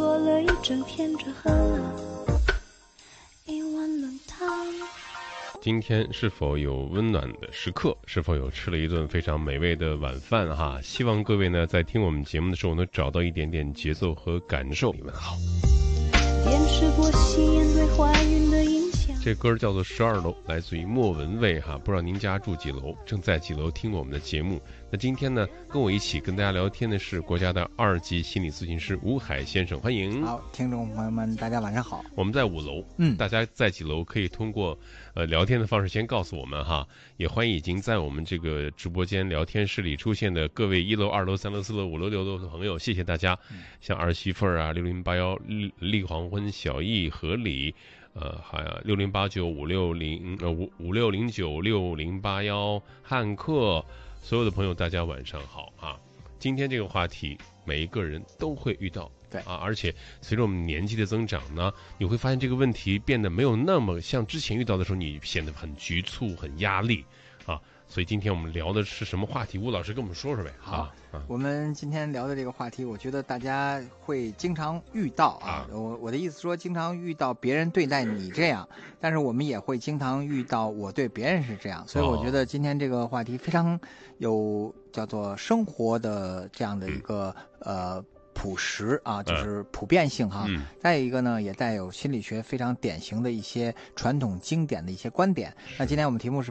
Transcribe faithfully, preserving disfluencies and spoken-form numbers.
坐了一整天，只喝了一碗冷汤。 今天是否有温暖的时刻？是否有吃了一顿非常美味的晚饭？哈，希望各位呢在听我们节目的时候能找到一点点节奏和感受。你们好。 电视播吸烟对怀孕的影响。 这歌叫做《十二楼》，来自于莫文蔚哈。不知道您家住几楼，正在几楼听我们的节目？那今天呢，跟我一起跟大家聊天的是国家的二级心理咨询师吴海先生，欢迎。 好，听众朋友们，大家晚上好。 我们在五楼， 嗯， 大家在几楼可以通过呃聊天的方式先告诉我们哈。也欢迎已经在我们这个直播间聊天室里出现的各位一楼、二楼、三楼、四楼、五楼、六楼的朋友，谢谢大家。嗯、像儿媳妇儿啊，六零八幺、立黄昏、小易、合理。呃，还有六零八九五六零呃五五六零九六零八幺汉克，所有的朋友大家晚上好啊！今天这个话题，每一个人都会遇到， 对啊，而且随着我们年纪的增长呢，你会发现这个问题变得没有那么像之前遇到的时候，你显得很局促、很压力啊。所以今天我们聊的是什么话题？吴老师跟我们说说呗。 好，啊、我们今天聊的这个话题，我觉得大家会经常遇到啊。啊我我的意思说，经常遇到别人对待你这样，但是我们也会经常遇到我对别人是这样。所以我觉得今天这个话题非常有叫做生活的这样的一个、嗯、呃。朴实啊，就是普遍性哈。嗯、再一个呢，也带有心理学非常典型的一些传统经典的一些观点。那今天我们题目是